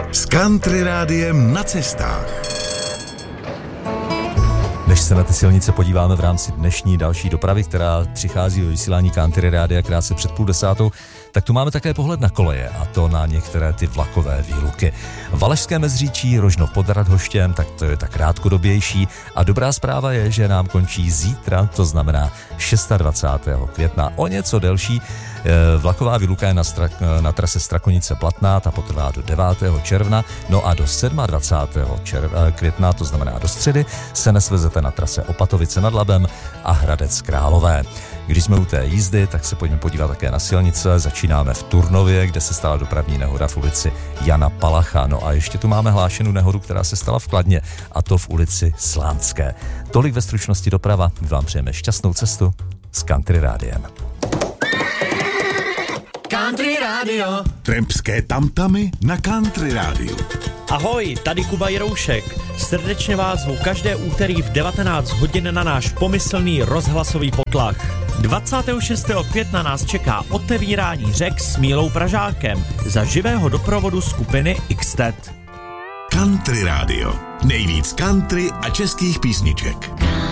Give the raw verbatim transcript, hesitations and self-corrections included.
S Country Rádiem na cestách. Než se na ty silnice podíváme v rámci dnešní další dopravy, která přichází do vysílání Country Rádia krátce před půl desátou, tak tu máme také pohled na koleje, a to na některé ty vlakové výluky. Valašské Mezříčí, Rožnov pod Radhoštěm, tak to je tak krátkodobější, a dobrá zpráva je, že nám končí zítra, to znamená dvacátého šestého května. O něco delší vlaková výluka je na, stra, na trase Strakonice-Blatná, ta potrvá do devátého června, no a do dvacátého sedmého května, to znamená do středy, se nesvezete na trase Opatovice nad Labem a Hradec Králové. Když jsme u té jízdy, tak se pojďme podívat také na silnice. Začínáme v Turnově, kde se stala dopravní nehoda v ulici Jana Palacha. No a ještě tu máme hlášenou nehodu, která se stala v Kladně, a to v ulici Slánské. Tolik ve stručnosti doprava. My vám přejeme šťastnou cestu s Country Rádiem. Country Radio. Trampské tamtamy na Country Rádiu. Ahoj, tady Kuba Jiroušek. Srdečně vás zvu každé úterý v devatenáct hodin na náš pomyslný rozhlasový potlach. dvacátého šestého května nás čeká otevírání řek s Mílou Pražákem za živého doprovodu skupiny X T E D. Country Radio. Nejvíc country a českých písniček.